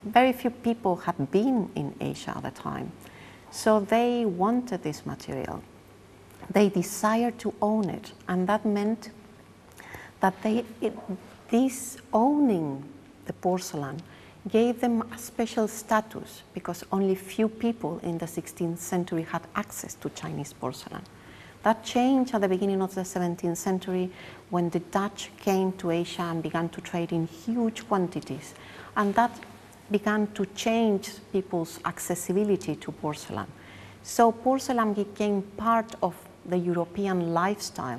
Very few people had been in Asia at the time, so they wanted this material. They desired to own it, and that meant that this owning the porcelain gave them a special status because only few people in the 16th century had access to Chinese porcelain. That changed at the beginning of the 17th century when the Dutch came to Asia and began to trade in huge quantities, and that began to change people's accessibility to porcelain. So porcelain became part of the European lifestyle.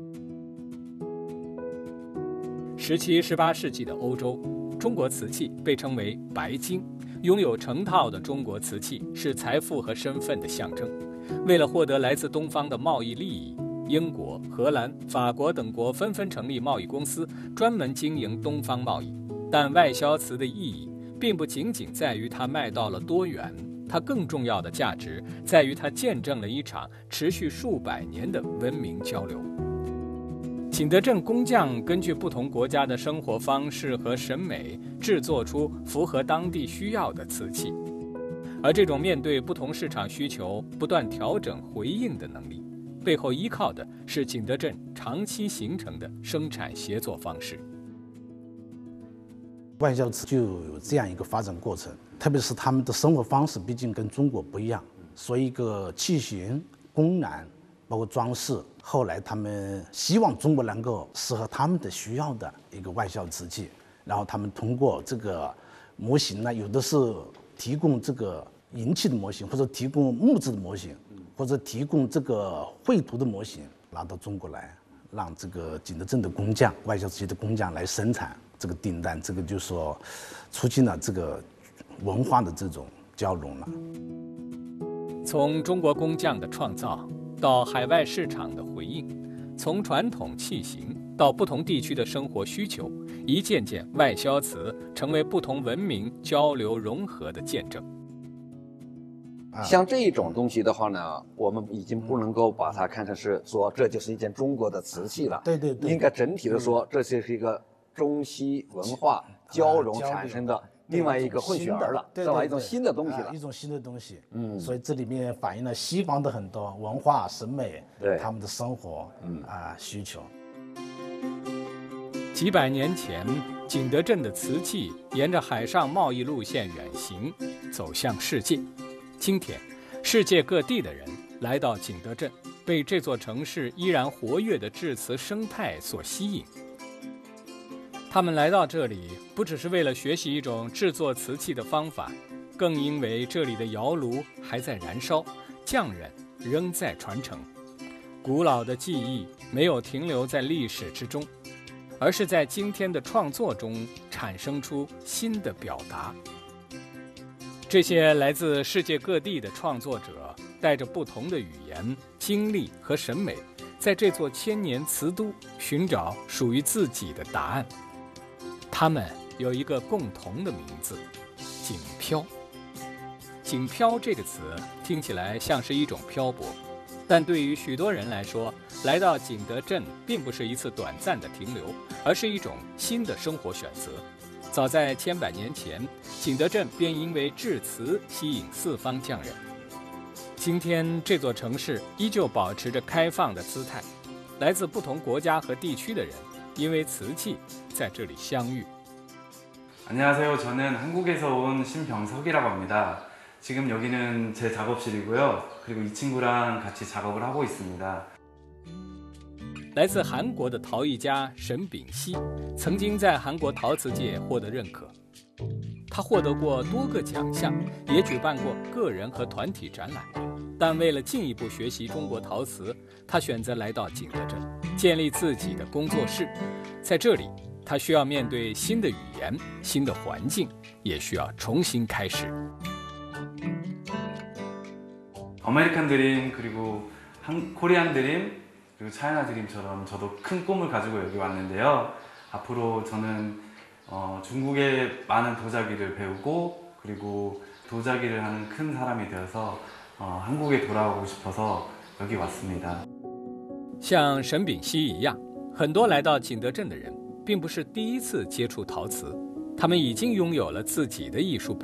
17、18世纪的欧洲，中国瓷器被称为白金，拥有成套的中国瓷器是财富和身份的象征。为了获得来自东方的贸易利益，英国、荷兰、法国等国纷纷成立贸易公司，专门经营东方贸易。但外销瓷的意义并不仅仅在于它卖到了多远，它更重要的价值在于它见证了一场持续数百年的文明交流。景德镇工匠根据不同国家的生活方式和审美，制作出符合当地需要的瓷器。而这种面对不同市场需求不断调整回应的能力，背后依靠的是景德镇长期形成的生产协作方式。 外销瓷就有这样一个发展过程，特别是他们的生活方式毕竟跟中国不一样，所以一个器型、工艺，包括装饰，后来他们希望中国能够适合他们的需要的一个外销瓷器，然后他们通过这个模型呢，有的是提供这个银器的模型，或者提供木质的模型，或者提供这个绘图的模型，拿到中国来，让这个景德镇的工匠、外销瓷器的工匠来生产这个订单，这个就说促进了这个文化的这种交融了。 从中国工匠的创造到海外市场的回应，从传统器型到不同地区的生活需求，一件件外销瓷成为不同文明交流融合的见证。 像这种东西的话呢，我们已经不能够把它看成是说这就是一件中国的瓷器了。 对对对， 应该整体的说，这就是一个中西文化交融产生的另外一个混血儿了，是吧？一种新的东西了， 一种新的东西。所以这里面反映了西方的很多文化审美，对他们的生活需求。 几百年前，景德镇的瓷器沿着海上贸易路线远行，走向世界。今天，世界各地的人来到景德镇，被这座城市依然活跃的制瓷生态所吸引。他们来到这里，不只是为了学习一种制作瓷器的方法，更因为这里的窑炉还在燃烧，匠人仍在传承。古老的技艺没有停留在历史之中，而是在今天的创作中产生出新的表达。这些来自世界各地的创作者，带着不同的语言、经历和审美，在这座千年瓷都寻找属于自己的答案。他们有一个共同的名字——景漂。景漂这个词听起来像是一种漂泊，但对于许多人来说，来到景德镇并不是一次短暂的停留，而是一种新的生活选择。早在千百年前，景德镇便因为制瓷吸引四方匠人。今天这座城市依旧保持着开放的姿态，来自不同国家和地区的人因为瓷器在这里相遇。 안녕하세요. 저는 한국에서 온 신병석이라고 합니다. 지금 여기는 제 작업실이고요. 그리고 이 친구랑 같이 작업을 하고 있습니다. 来自韩国的陶艺家沈秉熙曾经在韩国陶瓷界获得认可，他获得过多个奖项，也举办过个人和团体展览。但为了进一步学习中国陶瓷，他选择来到景德镇，建立自己的工作室。在这里，他需要面对新的语言、新的环境，也需要重新开始。 아메리칸 드림 그리고 코리안 드림 그리고 차이나 드림처럼 저도 큰 꿈을 가지고 여기 왔는데요. 앞으로 저는 중국의 많은 도자기를 배우고 그리고 도자기를 하는 큰 사람이 되어서 한국에 돌아오고 싶어서 여기 왔습니다. 像沈秉熙一样，很多来到景德镇的人并不是第一次接触陶瓷， 他们已经拥有了自己的艺术